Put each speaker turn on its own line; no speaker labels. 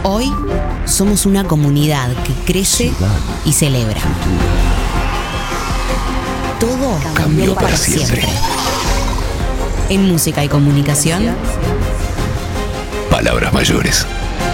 Hoy somos una comunidad que crece y celebra. Todo cambió para siempre. En música y comunicación,
palabras mayores.